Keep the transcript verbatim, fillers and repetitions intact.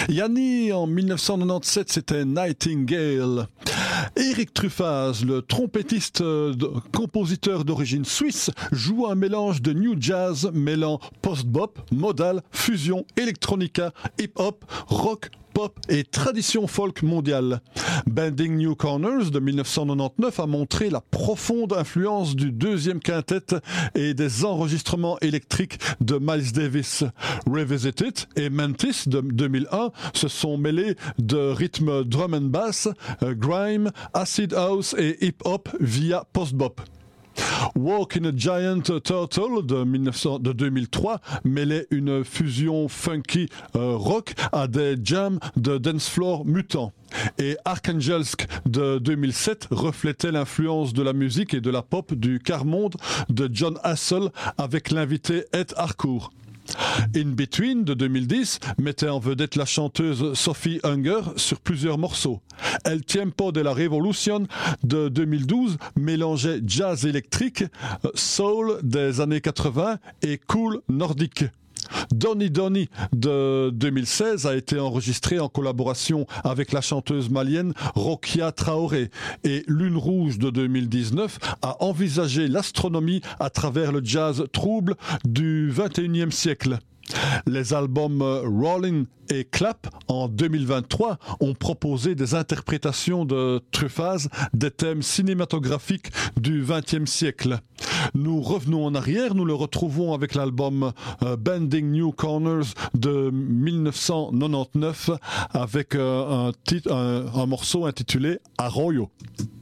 Yanni, en dix-neuf cent quatre-vingt-dix-sept, c'était Nightingale. Éric Truffaz, le trompettiste, euh, de, compositeur d'origine suisse, joue un mélange de new jazz mêlant post-bop, modal, fusion, electronica, hip-hop, rock, pop et tradition folk mondiale. Bending New Corners de dix-neuf cent quatre-vingt-dix-neuf a montré la profonde influence du deuxième quintet et des enregistrements électriques de Miles Davis. Revisited et Mantis de deux mille un se sont mêlés de rythmes drum and bass, euh, grime, acid house et hip-hop via post-bop. Walk in a Giant Turtle de, mille neuf cents, de deux mille trois mêlait une fusion funky euh, rock à des jams de dance floor mutants. Et Archangelsk de deux mille sept reflétait l'influence de la musique et de la pop du quart-monde de John Hassel avec l'invité Ed Harcourt. In Between de deux mille dix mettait en vedette la chanteuse Sophie Hunger sur plusieurs morceaux. El Tiempo de la Revolution de deux mille douze mélangeait jazz électrique, soul des années quatre-vingts et cool nordique. Donny Donny de deux mille seize a été enregistré en collaboration avec la chanteuse malienne Rokia Traoré et Lune Rouge de deux mille dix-neuf a envisagé l'astronomie à travers le jazz trouble du vingt et unième siècle. Les albums Rolling et Clap en deux mille vingt-trois ont proposé des interprétations de Truffaz des thèmes cinématographiques du vingtième siècle. Nous revenons en arrière, nous le retrouvons avec l'album euh, Bending New Corners de dix-neuf cent quatre-vingt-dix-neuf avec euh, un, titre, un, un morceau intitulé Arroyo.